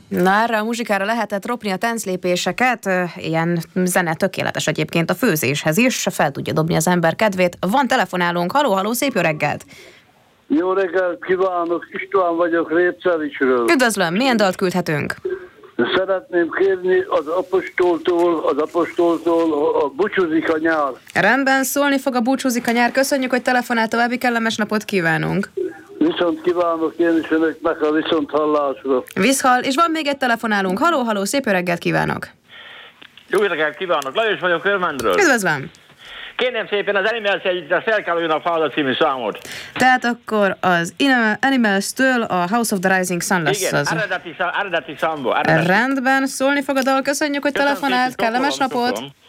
Na, erre a muzsikára lehetett ropni a tánclépéseket, ilyen zene tökéletes egyébként a főzéshez is, fel tudja dobni az ember kedvét. Van telefonálónk, haló, szép jó reggelt! Jó reggelt kívánok, István vagyok Répcelisről. Üdvözlöm, milyen dalt küldhetünk? Szeretném kérni az apostoltól a Búcsúzik a nyár. Rendben, szólni fog a Búcsúzik a nyár. Köszönjük, hogy telefonált, további kellemes napot kívánunk. Viszont kívánok én is önöknek a viszont hallásra. Viszhal, és van még egy telefonálunk. Haló, szép jó reggelt kívánok! Jó reggelt kívánok, Lajos vagyok Körmendről. Üdvözlöm! Kérném szépen az Animals együttes Felkelőn a Fáda című számot. Tehát akkor az Animals-től a House of the Rising Sun lesz. Igen, az. eredeti számból. Rendben, szólni fog a dal. Köszönjük, hogy telefonált. Kellemes napot!